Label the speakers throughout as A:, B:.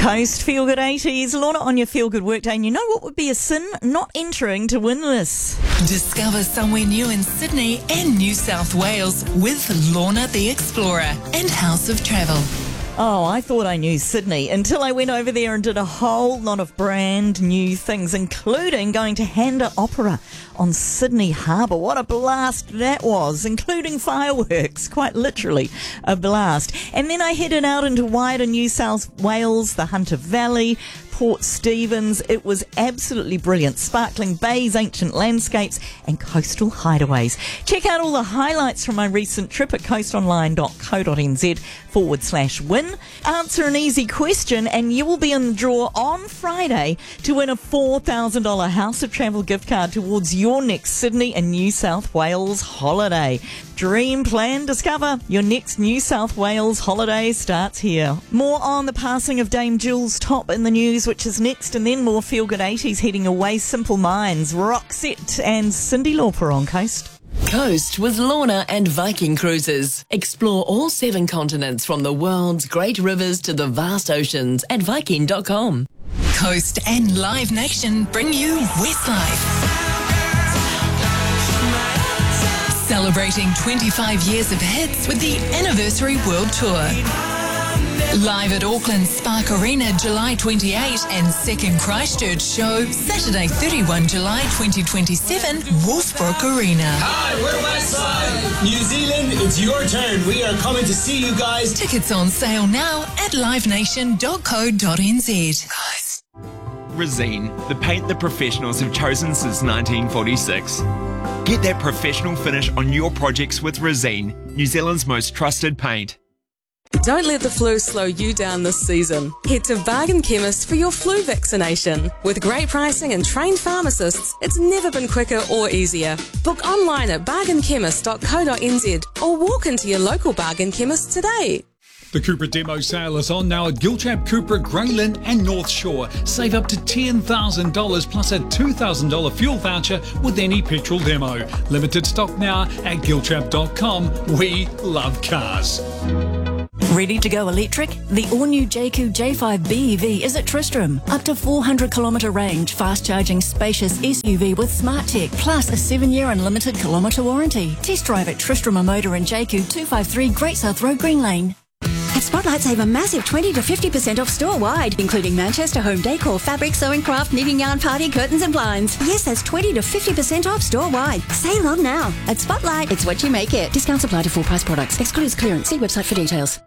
A: Coast Feel Good 80s. Lorna on your Feel Good Workday. And you know what would be a sin? Not entering to win this.
B: Discover somewhere new in Sydney and New South Wales with Lorna the Explorer and House of Travel.
A: Oh, I thought I knew Sydney until I went over there and did a whole lot of brand new things, including going to Handa Opera on Sydney Harbour. What a blast that was, including fireworks, quite literally a blast. And then I headed out into wider New South Wales, the Hunter Valley, Port Stephens. It was absolutely brilliant. Sparkling bays, ancient landscapes and coastal hideaways. Check out all the highlights from my recent trip at coastonline.co.nz/win. Answer an easy question and you will be in the draw on Friday to win a $4,000 House of Travel gift card towards your next Sydney and New South Wales holiday. Dream, plan, discover. Your next New South Wales holiday starts here. More on the passing of Dame Jules Top in the news, which is next, and then more Feel Good 80s heading away. Simple Minds, Roxette and Cyndi Lauper on Coast.
B: Coast with Lorna and Viking Cruises. Explore all 7 continents from the world's great rivers to the vast oceans at Viking.com. Coast and Live Nation bring you Westlife. Celebrating 25 years of hits with the Anniversary World Tour. Live at Auckland Spark Arena July 28 and second Christchurch show Saturday 31 July 2027 Wolfbrook Arena.
C: Hi, we're Westside. New Zealand, it's your turn. We are coming to see you guys.
B: Tickets on sale now at livenation.co.nz.
D: Resene, the paint that professionals have chosen since 1946. Get that professional finish on your projects with Resene, New Zealand's most trusted paint.
E: Don't let the flu slow you down this season. Head to Bargain Chemist for your flu vaccination. With great pricing and trained pharmacists, it's never been quicker or easier. Book online at bargainchemist.co.nz or walk into your local Bargain Chemist today.
F: The Cupra demo sale is on now at Gilchap, Cupra, Greylin and North Shore. Save up to $10,000 plus a $2,000 fuel voucher with any petrol demo. Limited stock now at gilchap.com. We love cars.
G: Ready to go electric? The all-new JQ J5 BEV is at Tristram. Up to 400km range, fast-charging, spacious SUV with smart tech, plus a 7-year unlimited kilometre warranty. Test drive at Tristram Motor and JQ 253 Great South Road, Green Lane.
H: At Spotlight, save a massive 20 to 50% off store-wide, including Manchester home decor, fabric, sewing craft, knitting yarn, party, curtains and blinds. Yes, that's 20 to 50% off store-wide. Save on now. At Spotlight, it's what you make it. Discounts apply to full-price products. Excludes clearance. See website for details.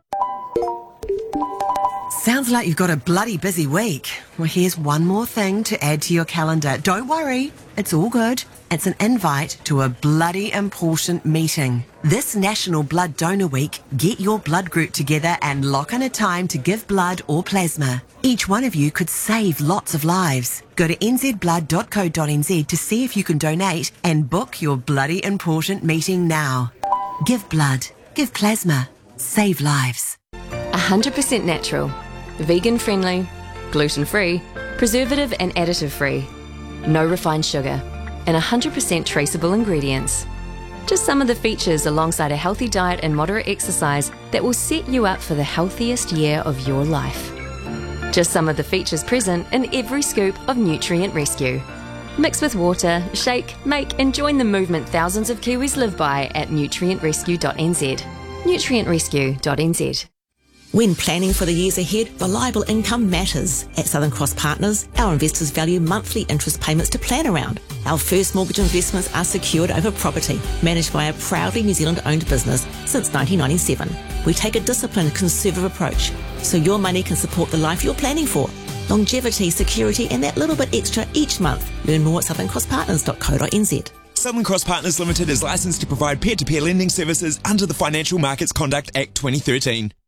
I: Sounds like you've got a bloody busy week. Well, here's one more thing to add to your calendar. Don't worry, it's all good. It's an invite to a bloody important meeting. This National Blood Donor Week, get your blood group together and lock in a time to give blood or plasma. Each one of you could save lots of lives. Go to nzblood.co.nz to see if you can donate and book your bloody important meeting now. Give blood, give plasma, save lives.
J: 100% natural, vegan friendly, gluten free, preservative and additive free, no refined sugar, and 100% traceable ingredients. Just some of the features alongside a healthy diet and moderate exercise that will set you up for the healthiest year of your life. Just some of the features present in every scoop of Nutrient Rescue. Mix with water, shake, make and join the movement thousands of Kiwis live by at nutrientrescue.nz. nutrientrescue.nz.
G: When planning for the years ahead, reliable income matters. At Southern Cross Partners, our investors value monthly interest payments to plan around. Our first mortgage investments are secured over property, managed by a proudly New Zealand-owned business since 1997. We take a disciplined, conservative approach, so your money can support the life you're planning for. Longevity, security, and that little bit extra each month. Learn more at southerncrosspartners.co.nz.
D: Southern Cross Partners Limited is licensed to provide peer-to-peer lending services under the Financial Markets Conduct Act 2013.